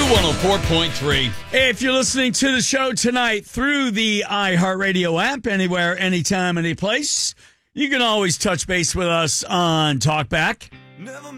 104.3. If you're listening to the show tonight through the iHeartRadio app, anywhere, anytime, any place, you can always touch base with us on Talkback.